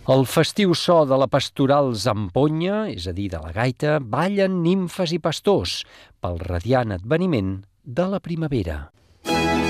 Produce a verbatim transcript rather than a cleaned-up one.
El festiu so de la pastoral zamponya, és a dir, de la gaita, ballen nimfes i pastors pel radiant adveniment de la primavera.